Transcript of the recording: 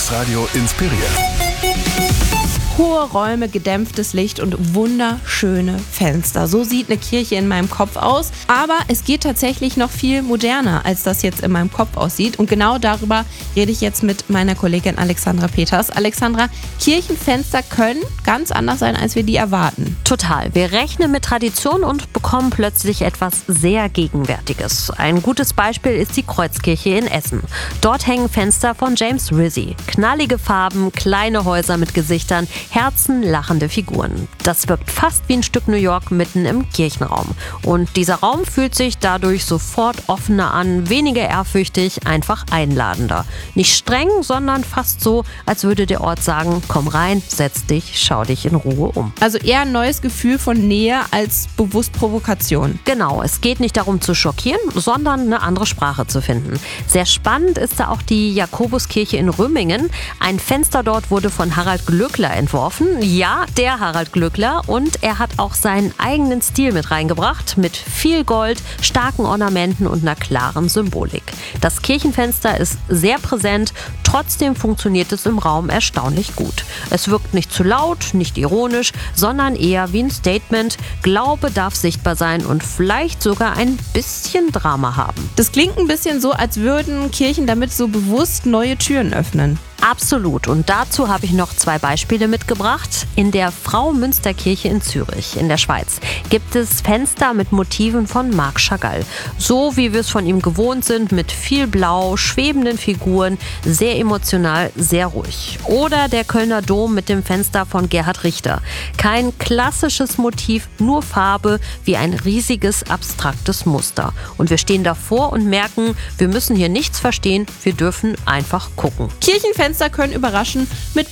Mixradio inspiriert. Hohe Räume, gedämpftes Licht und wunderschöne Fenster. So sieht eine Kirche in meinem Kopf aus. Aber es geht tatsächlich noch viel moderner, als das jetzt in meinem Kopf aussieht. Und genau darüber rede ich jetzt mit meiner Kollegin Alexandra Peters. Alexandra, Kirchenfenster können ganz anders sein, als wir die erwarten. Total. Wir rechnen mit Tradition und bekommen plötzlich etwas sehr Gegenwärtiges. Ein gutes Beispiel ist die Kreuzkirche in Essen. Dort hängen Fenster von James Rizzi. Knallige Farben, kleine Häuser mit Gesichtern, Herzen, lachende Figuren. Das wirkt fast wie ein Stück New York mitten im Kirchenraum. Und dieser Raum fühlt sich dadurch sofort offener an, weniger ehrfürchtig, einfach einladender. Nicht streng, sondern fast so, als würde der Ort sagen, komm rein, setz dich, schau dich in Ruhe um. Also eher ein neues Gefühl von Nähe als bewusst Provokation. Genau, es geht nicht darum zu schockieren, sondern eine andere Sprache zu finden. Sehr spannend ist da auch die Jakobuskirche in Römingen. Ein Fenster dort wurde von Harald Glöckler entworfen. Ja, der Harald Glöckler. Und er hat auch seinen eigenen Stil mit reingebracht, mit viel Gold, starken Ornamenten und einer klaren Symbolik. Das Kirchenfenster ist sehr präsent, trotzdem funktioniert es im Raum erstaunlich gut. Es wirkt nicht zu laut, nicht ironisch, sondern eher wie ein Statement. Glaube darf sichtbar sein und vielleicht sogar ein bisschen Drama haben. Das klingt ein bisschen so, als würden Kirchen damit so bewusst neue Türen öffnen. Absolut. Und dazu habe ich noch 2 Beispiele mitgebracht. In der Fraumünsterkirche in Zürich, in der Schweiz, gibt es Fenster mit Motiven von Marc Chagall. So wie wir es von ihm gewohnt sind, mit viel Blau, schwebenden Figuren, sehr emotional, sehr ruhig. Oder der Kölner Dom mit dem Fenster von Gerhard Richter. Kein klassisches Motiv, nur Farbe, wie ein riesiges, abstraktes Muster. Und wir stehen davor und merken, wir müssen hier nichts verstehen, wir dürfen einfach gucken. Kirchenfenster können überraschen mit